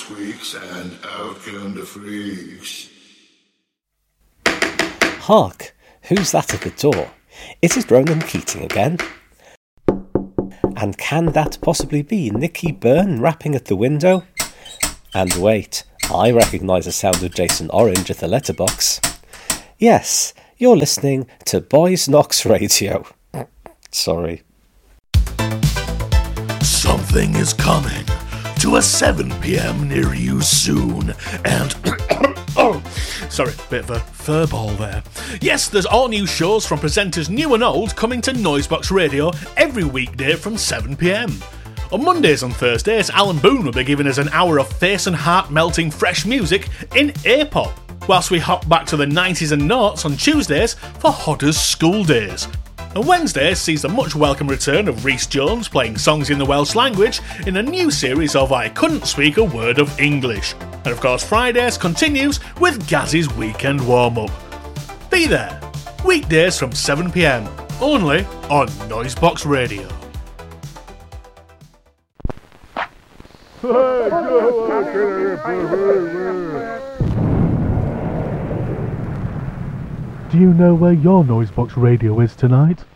squeaks and out come the freaks. Hark! Who's that at the door? Is it Ronan Keating again? And can that possibly be Nicky Byrne rapping at the window? And wait, I recognise the sound of Jason Orange at the letterbox. Yes, you're listening to Boys Knox Radio. Sorry. Something is coming to a 7 p.m. near you soon, and... oh, sorry, bit of a furball there. Yes, there's all new shows from presenters new and old coming to Noisebox Radio every weekday from 7 p.m. On Mondays and Thursdays, Alan Boone will be giving us an hour of face and heart-melting fresh music in A-pop, whilst we hop back to the 90s and noughts on Tuesdays for Hodder's School Days. And Wednesday sees the much welcome return of Rhys Jones playing songs in the Welsh language in a new series of I Couldn't Speak a Word of English. And of course Fridays continues with Gaz's Weekend Warm-Up. Be there, weekdays from 7 p.m, only on Noisebox Radio. Do you know where your Noisebox Radio is tonight?